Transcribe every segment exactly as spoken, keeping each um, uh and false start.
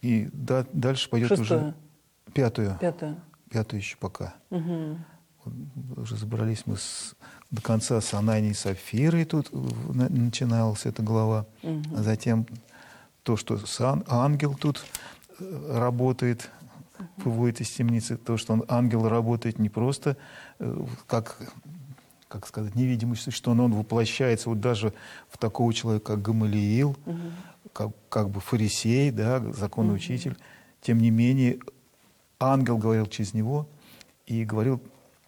И да, дальше пойдет Шестую. уже пятую. Пятую. Пятую еще пока. Угу. Вот уже забрались мы с, до конца с Ананией и Сапфирой, тут на, начиналась эта глава. Угу. А затем то, что сан, ангел тут работает, выводит из темницы, то, что он, ангел работает не просто как, как сказать, невидимое существо, но он воплощается вот даже в такого человека, как Гамалиил, угу. как, как бы фарисей, да, законный угу. учитель. Тем не менее, ангел говорил через него и говорил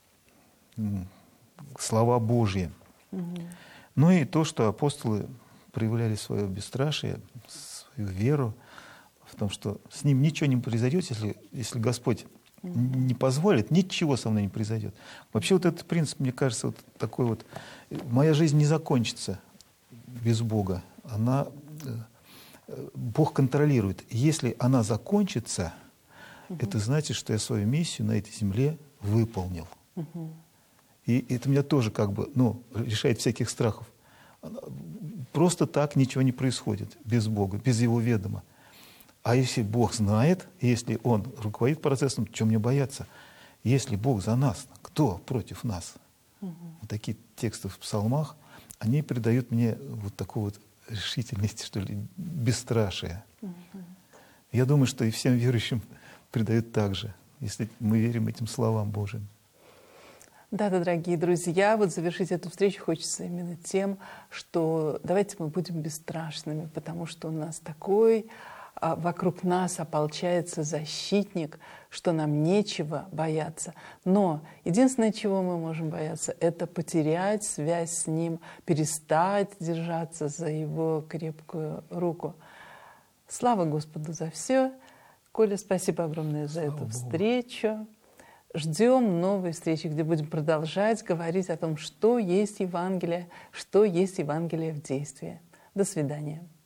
слова Божьи. Угу. Ну и то, что апостолы проявляли свое бесстрашие, свою веру в том, что с ним ничего не произойдет, если, если Господь угу. не позволит, ничего со мной не произойдет. Вообще вот этот принцип, мне кажется, вот такой вот, моя жизнь не закончится без Бога. Она, Бог контролирует. Если она закончится, угу. это значит, что я свою миссию на этой земле выполнил. Угу. И это меня тоже как бы, ну, лишает всяких страхов. Просто так ничего не происходит без Бога, без Его ведома. А если Бог знает, если Он руководит процессом, чего мне бояться? Если Бог за нас, кто против нас? Угу. Вот такие тексты в псалмах, они придают мне вот такую вот решительность, что ли, бесстрашие. Угу. Я думаю, что и всем верующим придают так же, если мы верим этим словам Божьим. Да-да, дорогие друзья, вот завершить эту встречу хочется именно тем, что давайте мы будем бесстрашными, потому что у нас такой, а, вокруг нас ополчается защитник, что нам нечего бояться. Но единственное, чего мы можем бояться, это потерять связь с Ним, перестать держаться за Его крепкую руку. Слава Господу за все. Коля, спасибо огромное за Слава эту Богу. Встречу. Ждем новой встречи, где будем продолжать говорить о том, что есть Евангелие, что есть Евангелие в действии. До свидания.